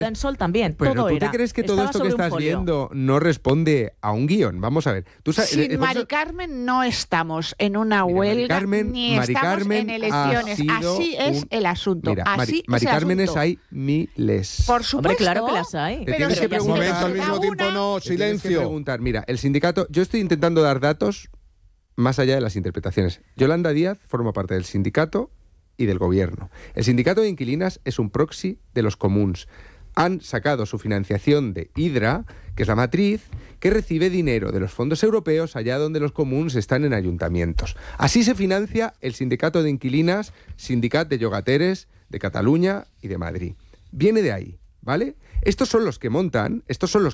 en Sol también. Pero todo ¿tú era. te crees que todo Estaba esto que sobre un estás folio. viendo no responde a un guión? Vamos a ver. Sin Mari Carmen no estamos en una huelga ni estamos en elecciones. Así es el asunto. Mira, así Mari es el Cármenes asunto. hay miles. Por supuesto. Hombre, claro que las hay. Te tienes que preguntar al mismo tiempo, no, Te tienes que silencio. preguntar. Mira, el sindicato... Yo estoy intentando dar datos más allá de las interpretaciones. Yolanda Díaz forma parte del sindicato y del gobierno. El sindicato de inquilinas es un proxy de los comuns. Han sacado su financiación de Hidra, que es la matriz, que recibe dinero de los fondos europeos allá donde los comuns están en ayuntamientos. Así se financia el sindicato de inquilinas, Sindicat de Llogateres de Cataluña y de Madrid. Viene de ahí, ¿vale? Estos son los que montan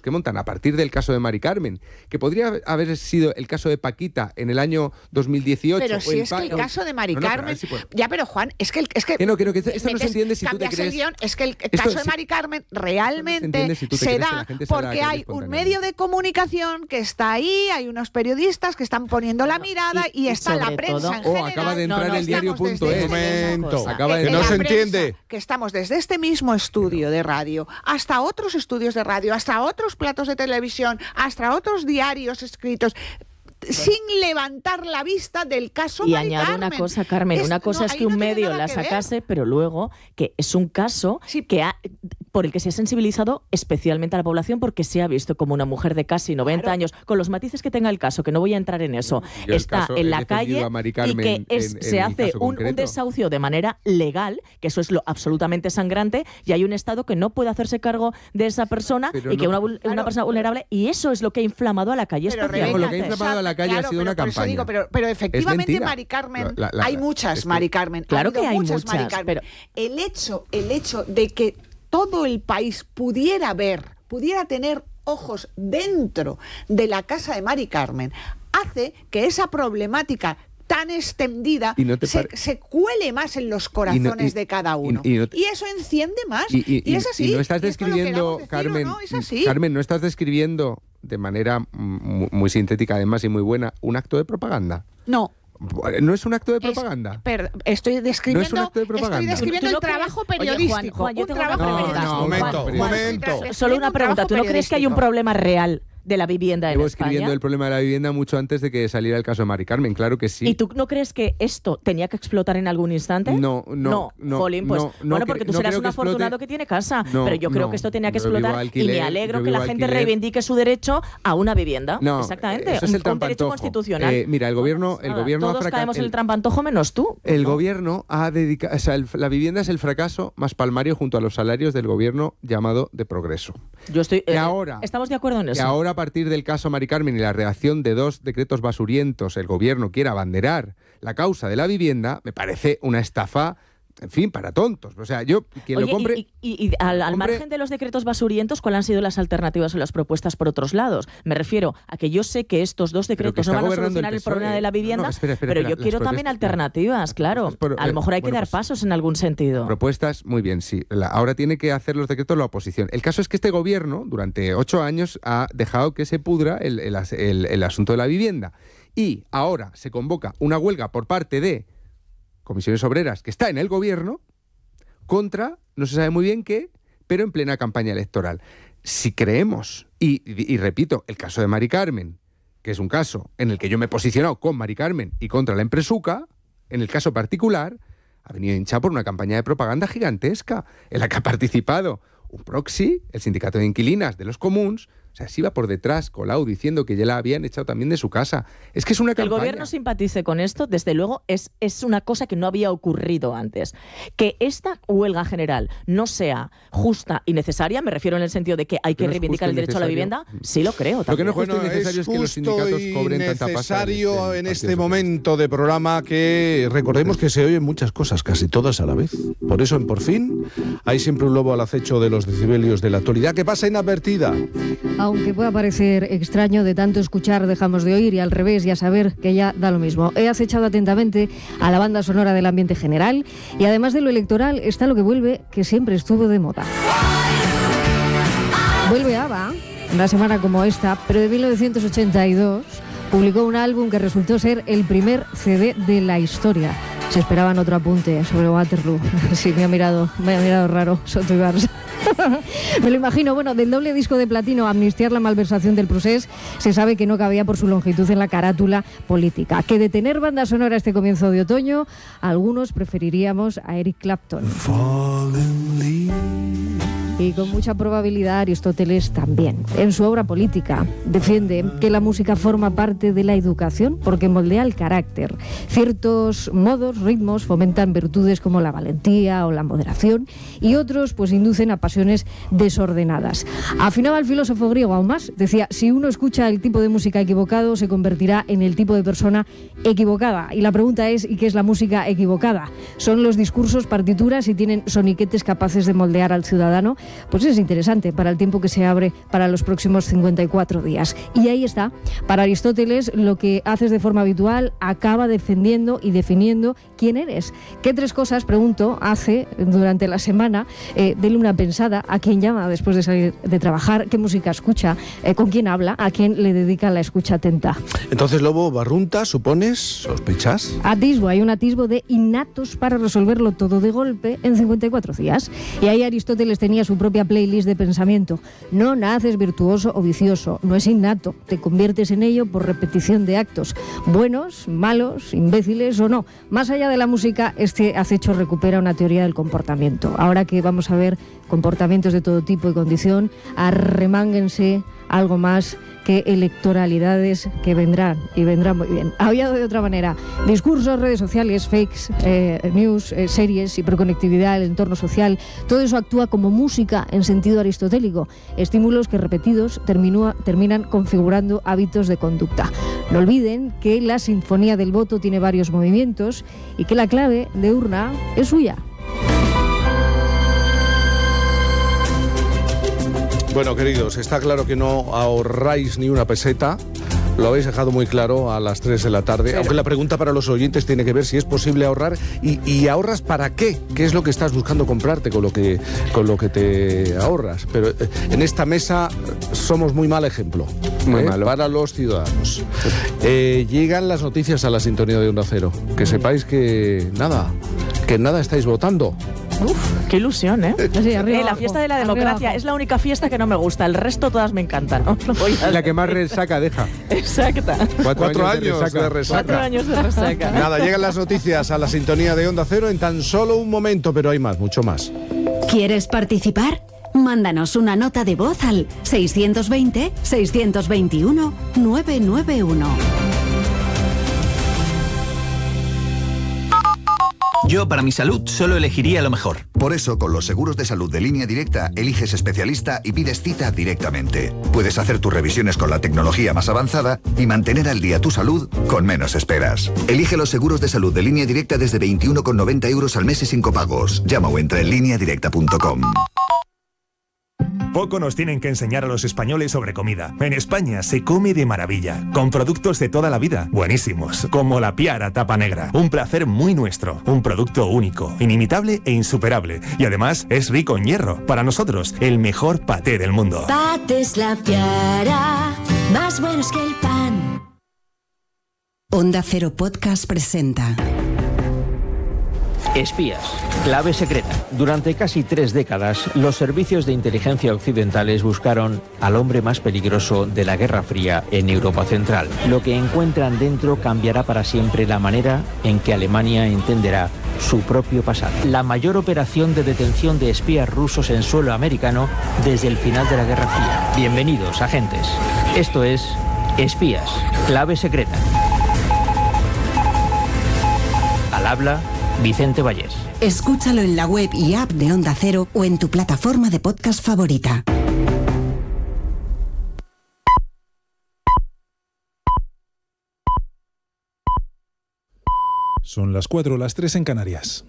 a partir del caso de Mari Carmen, que podría haber sido el caso de Paquita en el año 2018. Pero si es que el caso de Mari Carmen... Ya, pero Juan, es que esto no se entiende si tú te crees... Es que el caso de Mari Carmen realmente se da porque hay un medio de comunicación que está ahí, hay unos periodistas que están poniendo la mirada y está la prensa en general. Acaba de entrar el diario.es. Momento, acaba de que no se entiende. Que estamos desde este mismo estudio de radio hasta otros estudios de radio, hasta otros platos de televisión, hasta otros diarios escritos, sin levantar la vista del caso Mari Carmen. Y añado una cosa, Carmen, una cosa es que un medio la sacase, pero luego que es un caso por el que se ha sensibilizado especialmente a la población porque se ha visto como una mujer de casi 90 años, con los matices que tenga el caso, que no voy a entrar en eso, está en la calle y que se hace un desahucio de manera legal, que eso es lo absolutamente sangrante, y hay un Estado que no puede hacerse cargo de esa persona que una persona vulnerable, y eso es lo que ha inflamado a la calle especialmente. Lo que ha inflamado a la calle ha sido una campaña. Digo, pero efectivamente Mari Carmen, hay muchas Mari Carmen. Claro que hay muchas, Mari Carmen. pero el hecho de que todo el país pudiera tener ojos dentro de la casa de Mari Carmen, hace que esa problemática tan extendida se cuele más en los corazones de cada uno. Y eso enciende más. Y es así. Y no estás describiendo, Carmen, no, es así. Carmen, no estás describiendo de manera muy sintética además y muy buena un acto de propaganda. No. ¿No es un acto de propaganda? Estoy describiendo, ¿No es un acto de propaganda? el trabajo periodístico. Oye, Juan, yo tengo una pregunta. Momento. Solo una pregunta. ¿Tú no crees que hay un problema real de la vivienda en España? Llevo escribiendo el problema de la vivienda mucho antes de que saliera el caso de Mari Carmen, claro que sí. ¿Y tú no crees que esto tenía que explotar en algún instante? No. Jolín, pues, porque tú serás un afortunado que tiene casa, pero yo creo que esto tenía que explotar y me alegro que la gente reivindique su derecho a una vivienda. Exactamente, eso es el un derecho constitucional. Mira, el gobierno todos caemos en el trampantojo menos tú. El gobierno ha dedicado, o sea, la vivienda es el fracaso más palmario junto a los salarios del gobierno llamado de progreso. Yo estoy. Estamos de acuerdo en eso. Y ahora, a partir del caso Mari Carmen y la redacción de 2 decretos basurientos, el gobierno quiere abanderar la causa de la vivienda, me parece una estafa, en fin, para tontos. O sea, quien lo compre... Y al margen de los decretos basurientos, ¿cuáles han sido las alternativas o las propuestas por otros lados? Me refiero a que yo sé que estos 2 decretos no van a solucionar el problema de la vivienda, pero yo quiero también alternativas, claro. A lo mejor hay que dar pasos en algún sentido. Propuestas, muy bien, sí. Ahora tiene que hacer los decretos la oposición. El caso es que este gobierno, durante 8 años, ha dejado que se pudra el asunto de la vivienda. Y ahora se convoca una huelga por parte de Comisiones Obreras, que está en el gobierno, contra, no se sabe muy bien qué, pero en plena campaña electoral. Si creemos, y repito, el caso de Mari Carmen, que es un caso en el que yo me he posicionado con Mari Carmen y contra la empresuca, en el caso particular, ha venido hinchado por una campaña de propaganda gigantesca, en la que ha participado un proxy, el sindicato de inquilinas de los comuns. O sea, se iba por detrás, colado, diciendo que ya la habían echado también de su casa. Es que es una campaña. Que el gobierno simpatice con esto, desde luego, es una cosa que no había ocurrido antes. Que esta huelga general no sea justa y necesaria, me refiero en el sentido de que hay que reivindicar el derecho a la vivienda, sí lo creo. Lo que no es justo y necesario es que los sindicatos cobren tanta pasta. Es necesario en este momento de programa que recordemos que se oyen muchas cosas, casi todas a la vez. Por eso, en Por Fin, hay siempre un lobo al acecho de los decibelios de la actualidad que pasa inadvertida. Aunque pueda parecer extraño, de tanto escuchar dejamos de oír, y al revés, ya saber que ya da lo mismo. He acechado atentamente a la banda sonora del ambiente general, y además de lo electoral está lo que vuelve, que siempre estuvo de moda. Vuelve ABBA, una semana como esta, pero de 1982, publicó un álbum que resultó ser el primer CD de la historia. Se esperaban otro apunte sobre Waterloo. Sí, me ha mirado raro Soto y Barça. Me lo imagino. Bueno, del doble disco de platino Amnistiar la malversación del Procés, se sabe que no cabía por su longitud en la carátula política. Que de tener banda sonora este comienzo de otoño, algunos preferiríamos a Eric Clapton. Y con mucha probabilidad Aristóteles también. En su obra política defiende que la música forma parte de la educación porque moldea el carácter. Ciertos modos, ritmos fomentan virtudes como la valentía o la moderación y otros pues inducen a pasiones desordenadas. Afinaba el filósofo griego aún más. Decía, si uno escucha el tipo de música equivocado se convertirá en el tipo de persona equivocada. Y la pregunta es, ¿y qué es la música equivocada? ¿Son los discursos partituras y tienen soniquetes capaces de moldear al ciudadano? Pues es interesante para el tiempo que se abre para los próximos 54 días. Y ahí está, para Aristóteles lo que haces de forma habitual acaba defendiendo y definiendo quién eres. ¿Qué tres cosas, pregunto, hace durante la semana? Dele una pensada a quién llama después de salir de trabajar, qué música escucha, con quién habla, a quién le dedica la escucha atenta. Entonces, Lobo, barrunta, ¿supones? ¿Sospechas? Hay un atisbo de innatos para resolverlo todo de golpe en 54 días. Y ahí Aristóteles tenía su propia playlist de pensamiento. No naces virtuoso o vicioso, no es innato, te conviertes en ello por repetición de actos, buenos, malos, imbéciles o no. Más allá de la música, este acecho recupera una teoría del comportamiento. Ahora que vamos a ver comportamientos de todo tipo y condición, arremánguense algo más que electoralidades que vendrán, y vendrán muy bien. Había de otra manera, discursos, redes sociales, fakes, news, series, hiperconectividad, el entorno social, todo eso actúa como música en sentido aristotélico, estímulos que repetidos terminan configurando hábitos de conducta. No olviden que la sinfonía del voto tiene varios movimientos y que la clave de urna es suya. Bueno, queridos, está claro que no ahorráis ni una peseta. Lo habéis dejado muy claro a las 3 de la tarde. Aunque la pregunta para los oyentes tiene que ver si es posible ahorrar y ahorras para qué. ¿Qué es lo que estás buscando comprarte con lo que te ahorras? Pero en esta mesa somos muy mal ejemplo. Muy malo para los ciudadanos. Llegan las noticias a la sintonía de Onda Cero. Que sepáis que nada estáis votando. Uf, qué ilusión, ¿eh? Sí, arriba, la fiesta de la democracia es la única fiesta que no me gusta. El resto todas me encantan, ¿no? La que más resaca deja. Exacta. 4 años de resaca. 4 años de resaca. Nada, llegan las noticias a la sintonía de Onda Cero en tan solo un momento, pero hay más, mucho más. ¿Quieres participar? Mándanos una nota de voz al 620-621-991. Yo, para mi salud, solo elegiría lo mejor. Por eso, con los seguros de salud de Línea Directa, eliges especialista y pides cita directamente. Puedes hacer tus revisiones con la tecnología más avanzada y mantener al día tu salud con menos esperas. Elige los seguros de salud de Línea Directa desde 21,90 € al mes y sin copagos. Llama o entra en lineadirecta.com. Poco nos tienen que enseñar a los españoles sobre comida. En España se come de maravilla, con productos de toda la vida, buenísimos, como la Piara Tapa Negra. Un placer muy nuestro, un producto único, inimitable e insuperable. Y además es rico en hierro. Para nosotros, el mejor paté del mundo. Patés La Piara, más buenos que el pan. Onda Cero Podcast presenta Espías, clave secreta. Durante casi 3 décadas, los servicios de inteligencia occidentales buscaron al hombre más peligroso de la Guerra Fría en Europa Central. Lo que encuentran dentro cambiará para siempre la manera en que Alemania entenderá su propio pasado. La mayor operación de detención de espías rusos en suelo americano desde el final de la Guerra Fría. Bienvenidos, agentes. Esto es Espías, clave secreta. Al habla Vicente Vallés. Escúchalo en la web y app de Onda Cero o en tu plataforma de podcast favorita. Son las 4, las 3 en Canarias.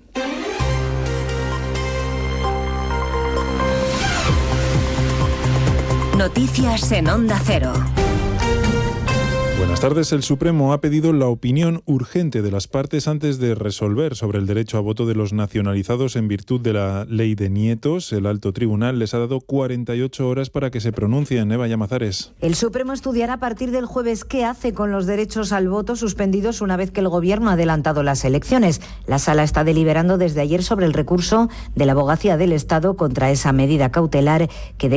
Noticias en Onda Cero. Buenas tardes. El Supremo ha pedido la opinión urgente de las partes antes de resolver sobre el derecho a voto de los nacionalizados en virtud de la ley de nietos. El alto tribunal les ha dado 48 horas para que se pronuncien. Eva Llamazares. El Supremo estudiará a partir del jueves qué hace con los derechos al voto suspendidos una vez que el Gobierno ha adelantado las elecciones. La Sala está deliberando desde ayer sobre el recurso de la Abogacía del Estado contra esa medida cautelar que